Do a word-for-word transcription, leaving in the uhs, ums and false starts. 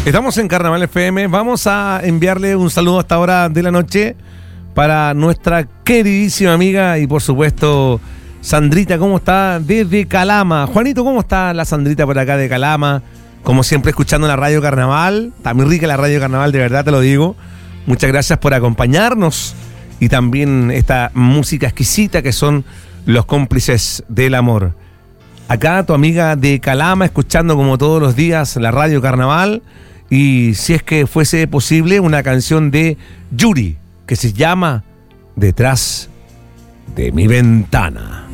Estamos en Carnaval F M. Vamos a enviarle un saludo a esta hora de la noche para nuestra queridísima amiga y por supuesto Sandrita, ¿cómo está? Desde Calama. Juanito, ¿cómo está la Sandrita por acá de Calama? Como siempre escuchando la Radio Carnaval. Está muy rica la Radio Carnaval, de verdad te lo digo. Muchas gracias por acompañarnos y también esta música exquisita que son los cómplices del amor. Acá tu amiga de Calama escuchando como todos los días la Radio Carnaval y si es que fuese posible una canción de Yuri que se llama Detrás de mi ventana.